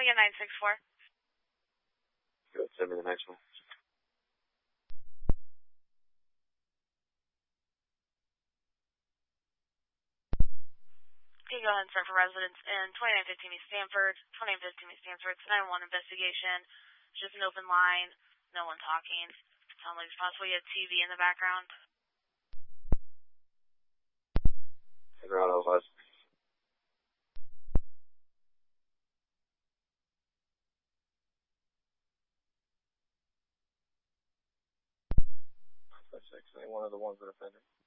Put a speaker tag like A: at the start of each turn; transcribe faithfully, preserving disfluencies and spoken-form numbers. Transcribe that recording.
A: get nine six four.
B: Good, send me the next one.
A: Okay, go ahead and start for residents in twenty-nine fifteen East Stanford, twenty-nine fifteen East Stanford. It's nine one investigation. It's just an open line. No one talking. Sounds like it's possible you have T V in the background.
B: Figure out all of us. Five six, any one of the ones that offended.